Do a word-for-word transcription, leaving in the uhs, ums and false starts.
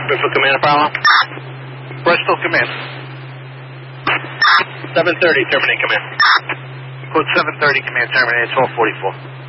Bristol Command, Apollo. Bristol Command. seven thirty, terminate command. Code seven thirty, Command, terminate, twelve forty-four.